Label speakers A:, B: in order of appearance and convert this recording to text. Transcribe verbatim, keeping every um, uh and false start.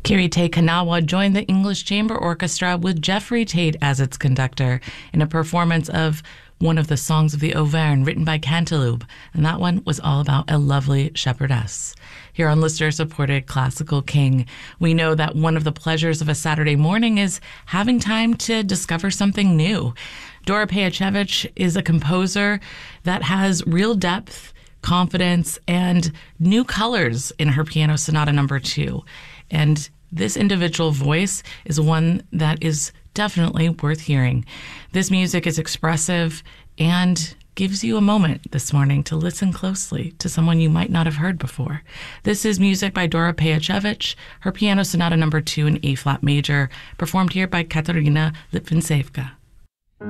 A: Kirite Kanawa joined the English Chamber Orchestra with Jeffrey Tate as its conductor in a performance of one of the songs of the Auvergne written by Cantilupe, and that one was all about a lovely shepherdess. Here on listener-supported Classical King, we know that one of the pleasures of a Saturday morning is having time to discover something new. Dora Pejacevic is a composer that has real depth, confidence, and new colors in her Piano Sonata number two. And this individual voice is one that is definitely worth hearing. This music is expressive and gives you a moment this morning to listen closely to someone you might not have heard before. This is music by Dora Pejacevic, her Piano Sonata number two in A-flat major, performed here by Katarina Litvinsevka.